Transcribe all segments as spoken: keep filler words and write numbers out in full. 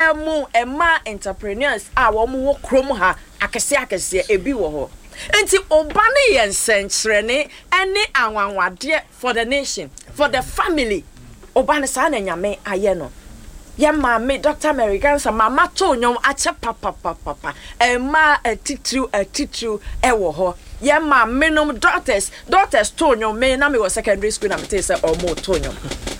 mu ema entrepreneurs a wo mu wo krom ha akese akese ebi wo ho enti oba ne yen senkyerene ene anwanwade for the nation for the family oba ne sa na nyame aye no ya mama Doctor Americansa mama to nyom ache papa papa papa ema atitru atitru e wo ho ya mama nom daughters daughters to nyom me na me was secondary school na me say omo to nyom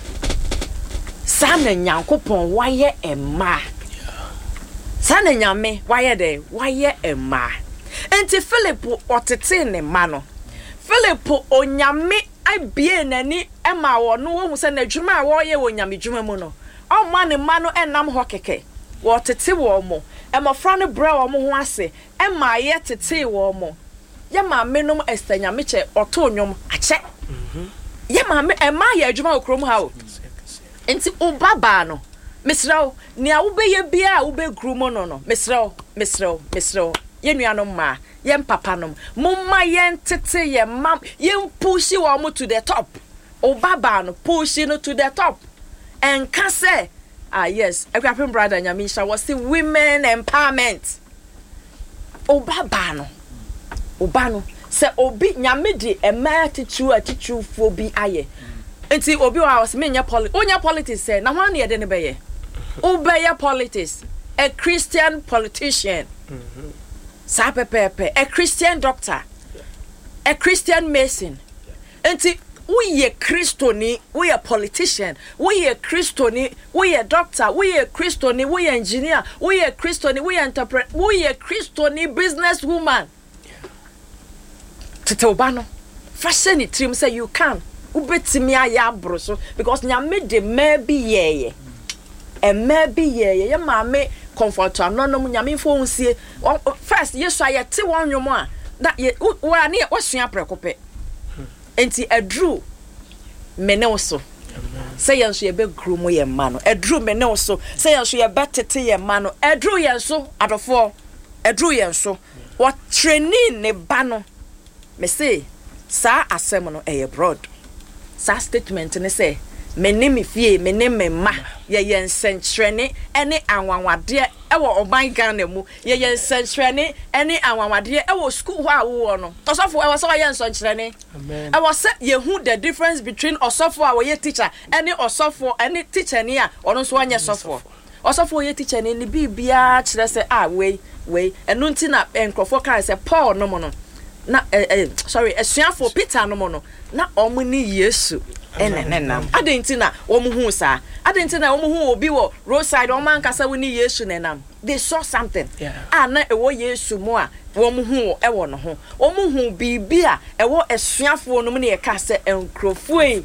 sana nyankopon waye ema sana nyame waye de waye ema enti Philip otete ne ma no Philip onyame abie nani ema wo no wo hu se na dwuma a wo ye wo nyame dwuma mu no o ma ne ma no enam ho keke wo tete wo mo emofra no bra wo mo ho ase ema ye tete wo mo ye ma menum estanyame che oto nwom ache ye ma me ema ye adwuma okrom ha o enti o baba no mesrawo ni a wo be ye bia a wo be grumo no no mesrawo mesrawo mesrawo ye nuanom ma ye papa nom mumma ye tete ye mam ye push wo mo to the top o baba no push no to the top and can say ah yes ekwapem brother nyamisha was the women empowerment o baba no oba no se obi nyame di ema atichu atichu fo bi aye enti obi wa was me nya politics onya politics say na hwan na ye de ne be ye o be ye politics a Christian politician mhm sa pepepe a Christian doctor a Christian mason enti we a Christoni, we a politician, we a Christoni, we a doctor, we a Christoni, we a engineer, we a Christoni, we a entrepreneur, we a Christoni businesswoman. Titobano, fashion it trim say you can. Ubetimi aya broso because nyame de maybe ye e maybe ye ye ma me comfort no no nyame fo nsie first yesu ayete won nwomo a na wa ne wasua prekope enti adru mene so say yenso ye be grumo ye ma no adru mene so say yenso ye betete ye ma no adru yenso adofo adru yenso what training ne ba no me say sa asem no e abroad sa statement ne say mene me fie mene me ma ye ye nsentrene ene anwanwade e wo oban Ghana mu ye ye nsentrene ene anwanwade e wo school ho a wo no osofo e wo so ye nsentrene amen e wo say ye hu the difference between osofo a wo ye teacher ene osofo ene teacher ni a ono so anya sofo osofo ye teacher ni bibia kire say ah we we enu nti na enkrofo kan say Paul no mo no na eh, eh, sorry esuafo Peter no mo no na omu ni Yesu enenenam adentina omuhu sa adentina omuhu obi wo roadside o man kasa woni Yesu nenam they saw something ah na ewo Yesu mo a omuhu ewo no ho omuhu bibia ewo esuafo no mu ne ka se enkrofo e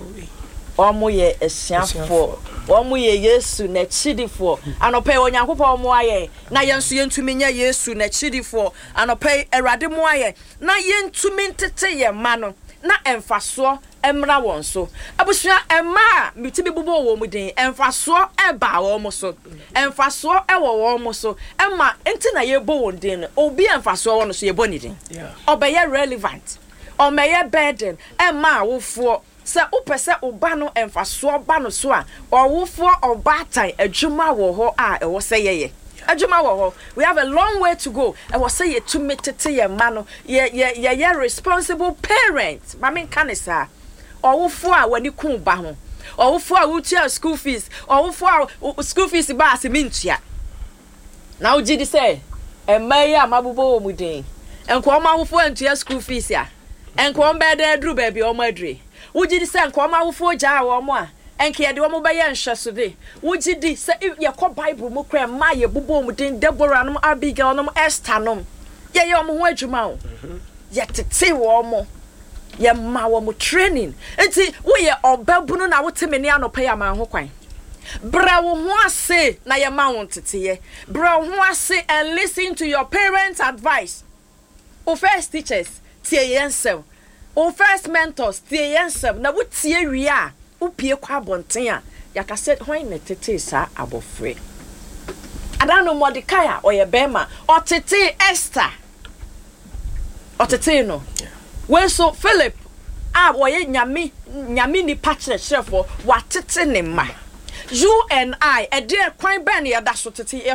omu ye esuafo omu ye Yesu na chidifo anope onyankopon omu aye na yenso yentumi nya Yesu na chidifo anope erade mo aye na yentumi ntete ye ma no na emfaso emra won so abusua ema mitibi bubo wo mu den emfaso eba wo mu so emfaso ewo wo mu so ema enti na ye bo won den obi emfaso wo no so ye bo ni den obeye relevant o meye burden ema wofo se upese oba no emfaso ba no so a owofo oba tan adwuma wo ho a ewo se yeye adwuma wo ho we have a long way to go and we say ye to metete ye ma no ye ye ye responsible parents mama kanisa owofo a wani kun ba ho owofo a wutia school fees owofo a school fees ba asemintua na uji di say emaya amabubo mu den enko ma owofo antua school fees a enko mbe da dru ba bi o madre uji di say enko ma owofo ja wo mo a enke ye de wo mo ba ye nhweso de uji di say ye ko bible mu kra ma ye bubo mu den Deborah no Abigail no Esther no ye ye wo ho adwuma o ye tete wo mo ye ma wo mo training enti wo ye obabunu na wo temene anopa ya ma ho kwan bra wo ho ase na ye ma wo tete ye bra wo ho ase and listen to your parents advice o first teachers tie yensem o first mentors tie yensem na wo tie wi a wo pie kwa bonten a yaka said when na tete sa abofre adano Mordecai o ye bema o tete Esther o tete no when so Philip ah woye nyame nyame ni patre chefo watete ne ma you and I e de kwan ben ya da so tete